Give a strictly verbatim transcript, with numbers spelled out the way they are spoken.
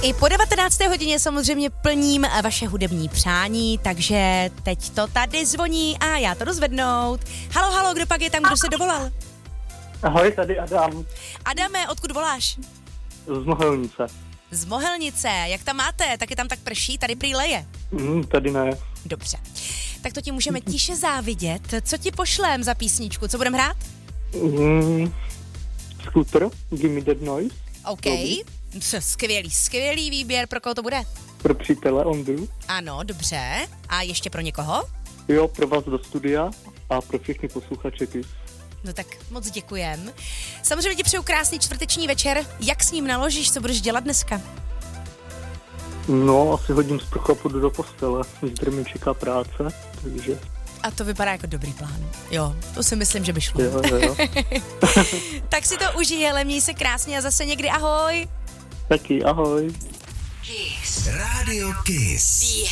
I po devatenácté hodině samozřejmě plním vaše hudební přání, takže teď to tady zvoní a já to jdu zvednout. Halo, halo, kdo pak je tam, kdo se dovolal? Ahoj, tady Adam. Adame, odkud voláš? Z Mohelnice. Z Mohelnice, jak tam máte? Taky tam tak prší, tady prý leje. Mm, tady ne. Dobře, tak to ti můžeme tiše závidět. Co ti pošlem za písničku, co budem hrát? Mm, Scooter, Give Me That Noise. OK, skvělý, skvělý výběr, pro koho to bude? Pro přítele Ondru. Ano, dobře. A ještě pro někoho? Jo, pro vás do studia a pro všechny posluchače Kiss. No tak moc děkujem. Samozřejmě ti přeju krásný čtvrteční večer. Jak s ním naložíš, co budeš dělat dneska? No, asi hodím sprchu a půjdu do postele. Zítra mi čeká práce, takže... A to vypadá jako dobrý plán. Jo, to si myslím, že by šlo. Jo, jo. Tak si to užij, hele, měj se krásně a zase někdy ahoj. Taky, ahoj. Kiss. Radio Kiss.